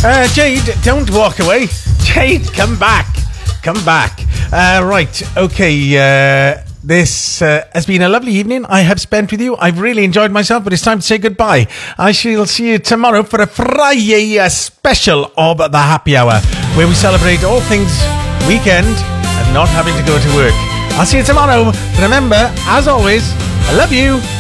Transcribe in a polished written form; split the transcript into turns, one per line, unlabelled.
Jade, don't walk away. Jade, come back. Come back. Right, okay. This has been a lovely evening I have spent with you. I've really enjoyed myself, but it's time to say goodbye. I shall see you tomorrow for a Friday special of the Happy Hour, where we celebrate all things weekend and not having to go to work. I'll see you tomorrow. Remember, as always, I love you.